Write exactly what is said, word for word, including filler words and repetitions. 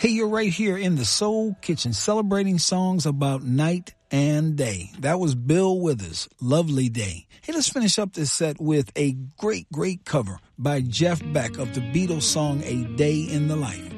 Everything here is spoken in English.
Hey, you're right here in the Soul Kitchen, celebrating songs about night and day. That was Bill Withers, Lovely Day. Hey, let's finish up this set with a great, great cover by Jeff Beck of the Beatles song A Day in the Life.